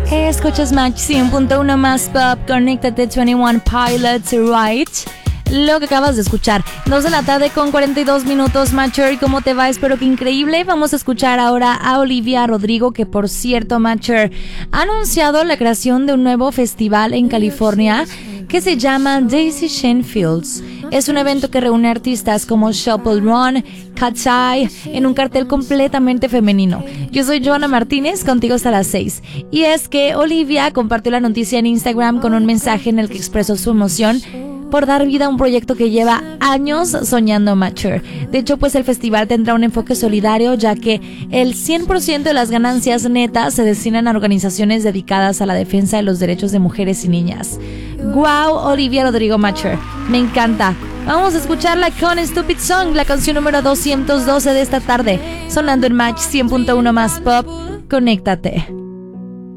Escuchas Match 100.1 más pop, conéctate 21 Pilots Right. Lo que acabas de escuchar, 2 de la tarde con 42 minutos, Matcher, ¿cómo te va? Espero que increíble. Vamos a escuchar ahora a Olivia Rodrigo, que por cierto, Matcher, ha anunciado la creación de un nuevo festival en California que se llama Daisy Shane Fields. Es un evento que reúne artistas como Shuffle Run, Cat's Eye, en un cartel completamente femenino. Yo soy Joana Martínez, contigo hasta las 6. Y es que Olivia compartió la noticia en Instagram con un mensaje en el que expresó su emoción por dar vida a un proyecto que lleva años soñando Matcher. De hecho, pues el festival tendrá un enfoque solidario, ya que el 100% de las ganancias netas se destinan a organizaciones dedicadas a la defensa de los derechos de mujeres y niñas. ¡Wow! Olivia Rodrigo Matcher, me encanta. Vamos a escucharla con Stupid Song, la canción número 212 de esta tarde, sonando en Match 100.1 más pop. Conéctate.